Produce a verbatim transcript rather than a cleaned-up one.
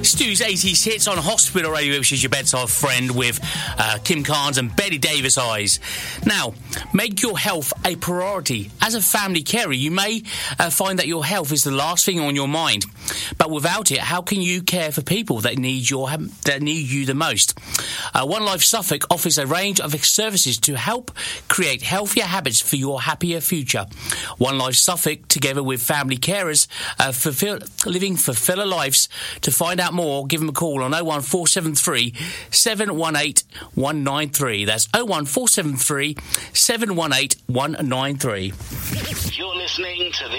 Stu's eighties hits on Hospital Radio, which is your bedside friend with uh, Kim Carnes and Betty Davis eyes. Now, make your health a priority. As a family carer, you may uh, find that your health is the last thing on your mind. But without it, how can you care for people that need your that need you the most? Uh, One Life Suffolk offers a range of services to help create healthier habits for your happier future. One Life Suffolk, together with family carers, uh, fulfill, living fulfiller lives. To find out more, give them a call on oh one four seven three, seven one eight, one nine three. That's oh one four seven three, seven one eight, one nine three. You're listening to the